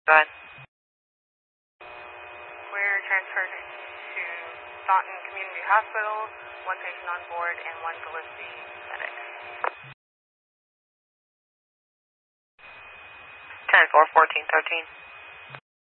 Go ahead. We're transferred to Staunton Community Hospital, one patient on board and one Felicity medic. 10-4, 14-13.